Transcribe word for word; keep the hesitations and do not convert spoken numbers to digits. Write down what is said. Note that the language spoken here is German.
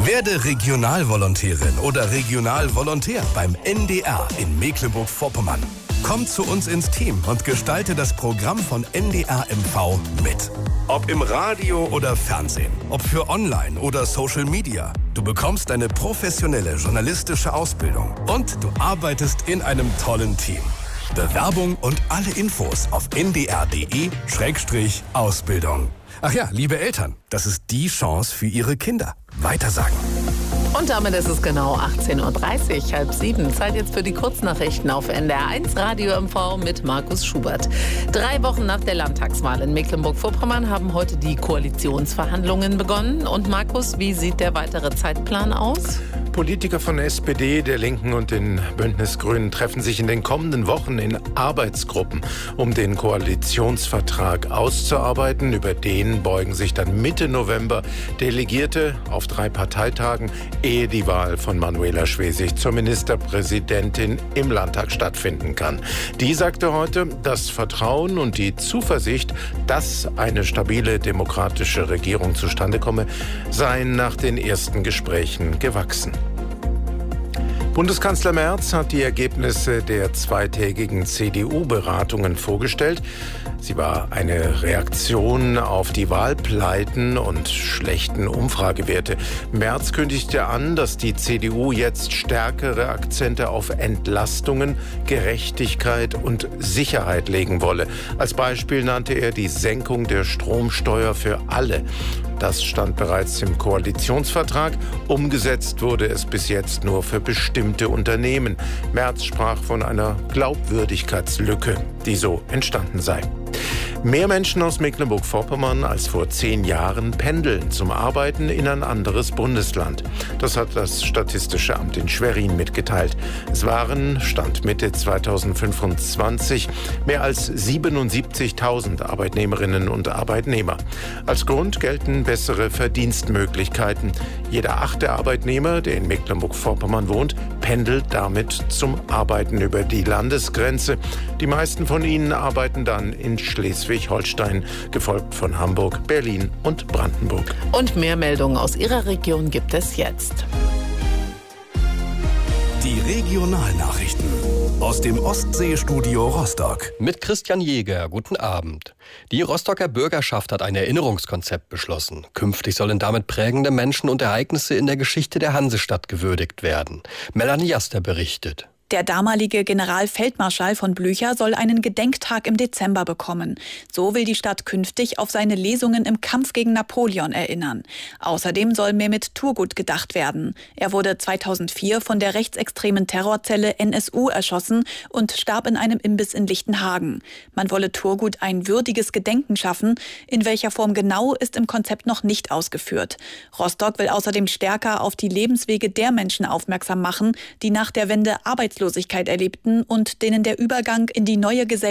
Werde Regionalvolontärin oder Regionalvolontär beim N D R in Mecklenburg-Vorpommern. Komm zu uns ins Team und gestalte das Programm von N D R M V mit. Ob im Radio oder Fernsehen, ob für Online oder Social Media. Du bekommst eine professionelle journalistische Ausbildung und du arbeitest in einem tollen Team. Bewerbung und alle Infos auf n d r punkt d e Schrägstrich Ausbildung. Ach ja, liebe Eltern, das ist die Chance für Ihre Kinder. Weitersagen. Und damit ist es genau achtzehn Uhr dreißig, halb sieben. Zeit jetzt für die Kurznachrichten auf N D R eins Radio M V mit Markus Schubert. Drei Wochen nach der Landtagswahl in Mecklenburg-Vorpommern haben heute die Koalitionsverhandlungen begonnen. Und Markus, wie sieht der weitere Zeitplan aus? Politiker von S P D, der Linken und den Bündnisgrünen treffen sich in den kommenden Wochen in Arbeitsgruppen, um den Koalitionsvertrag auszuarbeiten. Über den beugen sich dann Mitte November Delegierte auf drei Parteitagen, ehe die Wahl von Manuela Schwesig zur Ministerpräsidentin im Landtag stattfinden kann. Die sagte heute, das Vertrauen und die Zuversicht, dass eine stabile demokratische Regierung zustande komme, seien nach den ersten Gesprächen gewachsen. Bundeskanzler Merz hat die Ergebnisse der zweitägigen C D U-Beratungen vorgestellt. Sie war eine Reaktion auf die Wahlpleiten und schlechten Umfragewerte. Merz kündigte an, dass die C D U jetzt stärkere Akzente auf Entlastungen, Gerechtigkeit und Sicherheit legen wolle. Als Beispiel nannte er die Senkung der Stromsteuer für alle. Das stand bereits im Koalitionsvertrag. Umgesetzt wurde es bis jetzt nur für bestimmte Unternehmen. Merz sprach von einer Glaubwürdigkeitslücke, die so entstanden sei. Mehr Menschen aus Mecklenburg-Vorpommern als vor zehn Jahren pendeln zum Arbeiten in ein anderes Bundesland. Das hat das Statistische Amt in Schwerin mitgeteilt. Es waren, Stand Mitte zweitausendfünfundzwanzig, mehr als siebenundsiebzigtausend Arbeitnehmerinnen und Arbeitnehmer. Als Grund gelten bessere Verdienstmöglichkeiten. Jeder achte Arbeitnehmer, der in Mecklenburg-Vorpommern wohnt, pendelt damit zum Arbeiten über die Landesgrenze. Die meisten von ihnen arbeiten dann in Schleswig-Holstein, gefolgt von Hamburg, Berlin und Brandenburg. Und mehr Meldungen aus Ihrer Region gibt es jetzt. Die Regionalnachrichten aus dem Ostseestudio Rostock. Mit Christian Jäger, guten Abend. Die Rostocker Bürgerschaft hat ein Erinnerungskonzept beschlossen. Künftig sollen damit prägende Menschen und Ereignisse in der Geschichte der Hansestadt gewürdigt werden. Melanie Jaster berichtet. Der damalige Generalfeldmarschall von Blücher soll einen Gedenktag im Dezember bekommen. So will die Stadt künftig auf seine Lesungen im Kampf gegen Napoleon erinnern. Außerdem soll mehr mit Turgut gedacht werden. Er wurde zweitausendvier von der rechtsextremen Terrorzelle N S U erschossen und starb in einem Imbiss in Lichtenhagen. Man wolle Turgut ein würdiges Gedenken schaffen. In welcher Form genau, ist im Konzept noch nicht ausgeführt. Rostock will außerdem stärker auf die Lebenswege der Menschen aufmerksam machen, die nach der Wende Arbeitslosigkeit erlebten und denen der Übergang in die neue Gesellschaft